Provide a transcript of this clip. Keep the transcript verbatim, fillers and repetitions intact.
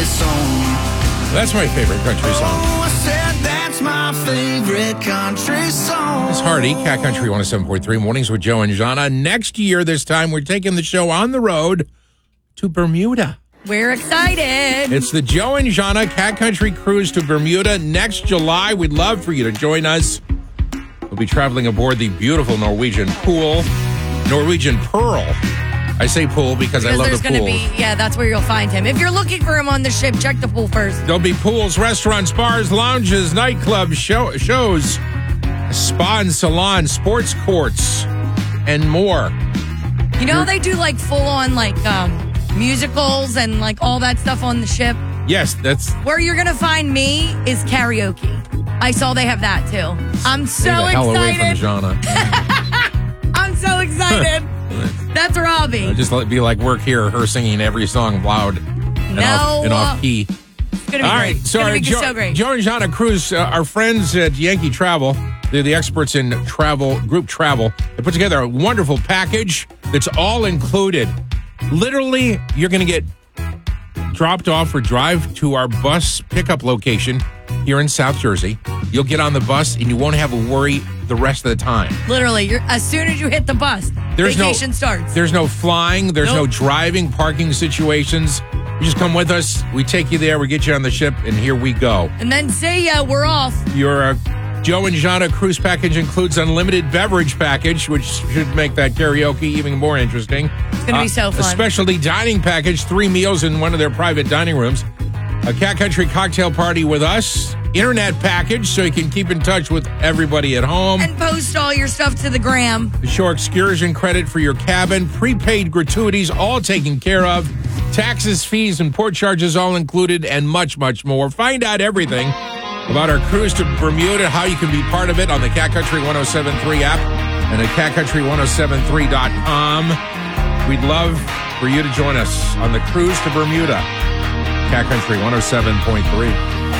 country song. That's my favorite country song. Oh, I said that's my favorite country song. It's Hardy, Cat Country one oh seven point three, Mornings with Joe and Jana. Next year, this time, we're taking the show on the road to Bermuda. We're excited. It's the Joe and Jana Cat Country Cruise to Bermuda next July. We'd love for you to join us. We'll be traveling aboard the beautiful Norwegian Pool, Norwegian Pearl. I say pool because, because I love there's the gonna pool. Be, yeah, that's where you'll find him. If you're looking for him on the ship, check the pool first. There'll be pools, restaurants, bars, lounges, nightclubs, show, shows, spa and salon, sports courts, and more. You know, they do like full-on like um, musicals and like all that stuff on the ship. Yes, that's... Where you're going to find me is karaoke. I saw they have that too. I'm so Stay the hell away excited. from Jana. I'm so excited. That's Robbie. Uh, just let it be like work here, her singing every song loud and, No. off, and off key. It's going to be All great. right, It's so, going our to be Joe, so great. Joe and Jana Cruise, uh, our friends at Yankee Travel, they're the experts in travel, group travel. They put together a wonderful package that's all included. Literally, you're going to get dropped off or drive to our bus pickup location here in South Jersey. You'll get on the bus and you won't have a worry the rest of the time. Literally, you're, as soon as you hit the bus, There's vacation no, starts. There's no flying. There's no Nope. driving, parking situations. You just come with us. We take you there. We get you on the ship, and here we go. And then say, yeah, we're off. Your uh, Joe and Jana cruise package includes unlimited beverage package, which should make that karaoke even more interesting. It's going to be so fun. A specialty dining package, three meals in one of their private dining rooms. A Cat Country cocktail party with us. Internet package, so you can keep in touch with everybody at home. And post all your stuff to the gram. The shore excursion credit for your cabin. Prepaid gratuities, all taken care of. Taxes, fees, and port charges all included, and much, much more. Find out everything about our cruise to Bermuda, how you can be part of it on the Cat Country one oh seven point three app and at cat country one oh seven three dot com. We'd love for you to join us on the cruise to Bermuda. Cat Country one oh seven point three.